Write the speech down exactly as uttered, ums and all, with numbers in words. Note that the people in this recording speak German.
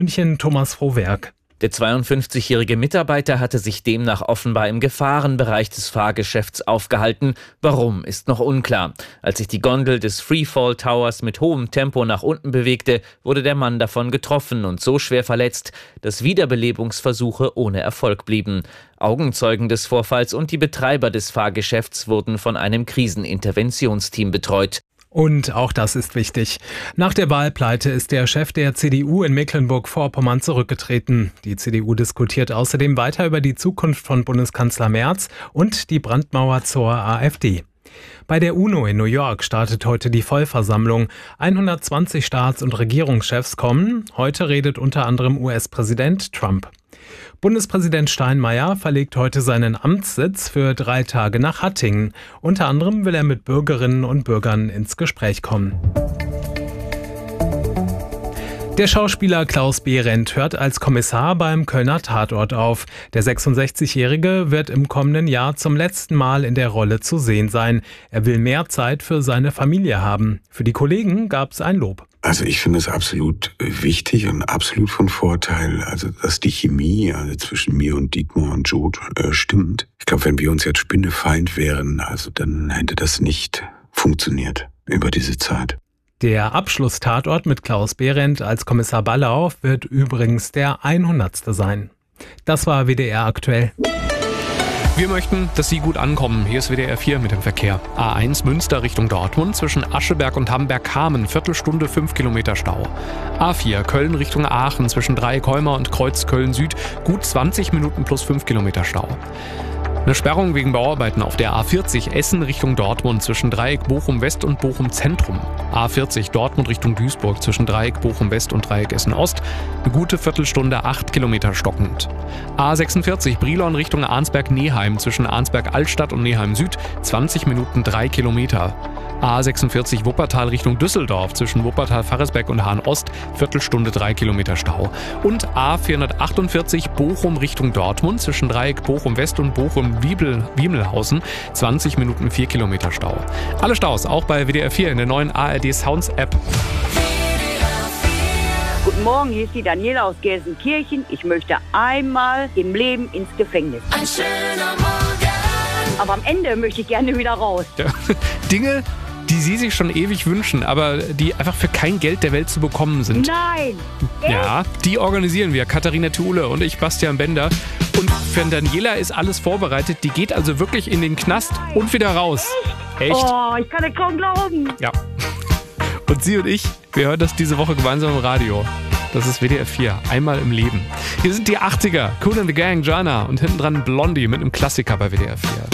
München Thomas Frohwerk. Der zweiundfünfzigjährige Mitarbeiter hatte sich demnach offenbar im Gefahrenbereich des Fahrgeschäfts aufgehalten. Warum, ist noch unklar. Als sich die Gondel des Freefall Towers mit hohem Tempo nach unten bewegte, wurde der Mann davon getroffen und so schwer verletzt, dass Wiederbelebungsversuche ohne Erfolg blieben. Augenzeugen des Vorfalls und die Betreiber des Fahrgeschäfts wurden von einem Kriseninterventionsteam betreut. Und auch das ist wichtig. Nach der Wahlpleite ist der Chef der C D U in Mecklenburg-Vorpommern zurückgetreten. Die C D U diskutiert außerdem weiter über die Zukunft von Bundeskanzler Merz und die Brandmauer zur AfD. Bei der UNO in New York startet heute die Vollversammlung. hundertzwanzig Staats- und Regierungschefs kommen. Heute redet unter anderem U S-Präsident Trump. Bundespräsident Steinmeier verlegt heute seinen Amtssitz für drei Tage nach Hattingen. Unter anderem will er mit Bürgerinnen und Bürgern ins Gespräch kommen. Der Schauspieler Klaus Behrendt hört als Kommissar beim Kölner Tatort auf. Der sechsundsechzigjährige wird im kommenden Jahr zum letzten Mal in der Rolle zu sehen sein. Er will mehr Zeit für seine Familie haben. Für die Kollegen gab es ein Lob. Also ich finde es absolut wichtig und absolut von Vorteil, also dass die Chemie also zwischen mir und Dietmar und Jod äh, stimmt. Ich glaube, wenn wir uns jetzt Spinnefeind wären, also dann hätte das nicht funktioniert über diese Zeit. Der Abschlusstatort mit Klaus Behrendt als Kommissar Ballau wird übrigens der hundertste sein. Das war W D R aktuell. Wir möchten, dass Sie gut ankommen. Hier ist W D R vier mit dem Verkehr. A eins Münster Richtung Dortmund zwischen Ascheberg und Hamberg-Hamen. Viertelstunde fünf Kilometer Stau. A vier Köln Richtung Aachen zwischen Dreieckholmer und Kreuz Köln Süd. Gut zwanzig Minuten plus fünf Kilometer Stau. Eine Sperrung wegen Bauarbeiten auf der A vierzig Essen Richtung Dortmund zwischen Dreieck Bochum West und Bochum Zentrum. A vierzig Dortmund Richtung Duisburg zwischen Dreieck Bochum West und Dreieck Essen Ost. Eine gute Viertelstunde, acht Kilometer stockend. A sechsundvierzig Brilon Richtung Arnsberg-Neheim zwischen Arnsberg-Altstadt und Neheim Süd. zwanzig Minuten, drei Kilometer. A sechsundvierzig Wuppertal Richtung Düsseldorf zwischen Wuppertal-Faresbeck und Hahn-Ost, Viertelstunde drei Kilometer Stau. Und A vierhundertachtundvierzig Bochum Richtung Dortmund zwischen Dreieck Bochum-West und Bochum-Wiemelhausen, zwanzig Minuten vier Kilometer Stau. Alle Staus auch bei W D R vier in der neuen A R D Sounds App. Guten Morgen, hier ist die Daniela aus Gelsenkirchen. Ich möchte einmal im Leben ins Gefängnis. Ein schöner Morgen. Aber am Ende möchte ich gerne wieder raus. Ja. Dinge, die Sie sich schon ewig wünschen, aber die einfach für kein Geld der Welt zu bekommen sind. Nein! Ja, die organisieren wir, Katharina Thule und ich, Bastian Bender. Und für Daniela ist alles vorbereitet. Die geht also wirklich in den Knast und wieder raus. Echt? Oh, ich kann es kaum glauben. Ja. Und Sie und ich, wir hören das diese Woche gemeinsam im Radio. Das ist W D R vier, einmal im Leben. Hier sind die achtziger, Kool and the Gang, Jana und hinten dran Blondie mit einem Klassiker bei W D R vier.